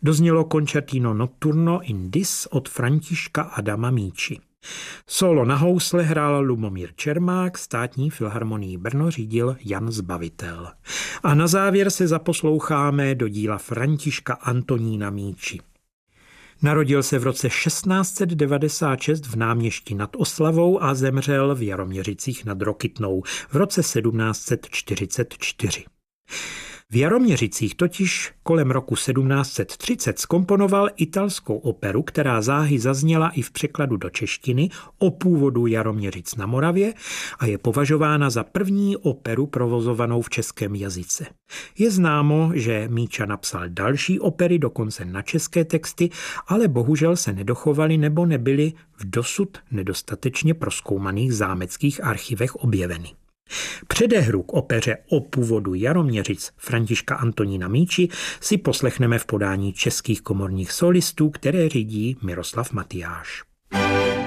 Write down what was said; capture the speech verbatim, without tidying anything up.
Doznělo Concertino Notturno in Dis od Františka Adama Míči. Solo na housle hrál Lubomír Čermák, Státní filharmonii Brno řídil Jan Zbavitel. A na závěr se zaposloucháme do díla Františka Antonína Míči. Narodil se v roce šestnáct set devadesát šest v Náměšti nad Oslavou a zemřel v Jaroměřicích nad Rokytnou v roce sedmnáct set čtyřicet čtyři. V Jaroměřicích totiž kolem roku sedmnáct set třicet zkomponoval italskou operu, která záhy zazněla i v překladu do češtiny o původu Jaroměřic na Moravě a je považována za první operu provozovanou v českém jazyce. Je známo, že Míča napsal další opery, dokonce na české texty, ale bohužel se nedochovaly nebo nebyly v dosud nedostatečně prozkoumaných zámeckých archivech objeveny. Předehru k opeře o původu Jaroměřic Františka Antonína Míči si poslechneme v podání českých komorních solistů, které řídí Miroslav Matyáš.